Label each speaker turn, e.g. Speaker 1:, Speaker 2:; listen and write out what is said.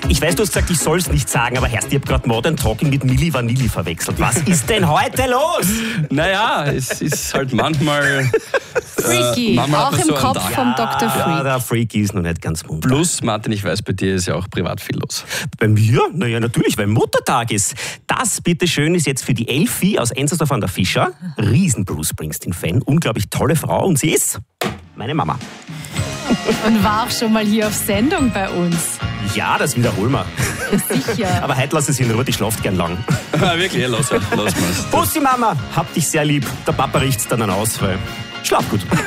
Speaker 1: Ich weiß, du hast gesagt, ich soll es nicht sagen, aber Herrst, ich habe gerade Modern Talking mit Milli Vanilli verwechselt. Was ist denn heute los?
Speaker 2: Naja, es ist halt manchmal...
Speaker 3: Freaky, auch im Kopf vom Dr. Freak.
Speaker 1: Ja, der Freaky ist noch nicht ganz munter.
Speaker 2: Plus, Martin, ich weiß, bei dir ist ja auch privat viel los.
Speaker 1: Bei mir? Naja, natürlich, weil Muttertag ist. Das, bitteschön, ist jetzt für die Elfi aus Enzersdorf an der Fischer. Riesen Bruce Springsteen-Fan, unglaublich tolle Frau und sie ist meine Mama.
Speaker 3: Und war auch schon mal hier auf Sendung bei uns.
Speaker 1: Ja, das wiederholen wir.
Speaker 3: Sicher.
Speaker 1: Aber heute lass es in Ruhe, die schlaft gern lang.
Speaker 2: Wirklich, los mal's.
Speaker 1: Bussi Mama, hab dich sehr lieb. Der Papa riecht's dann aus, weil schlaf gut.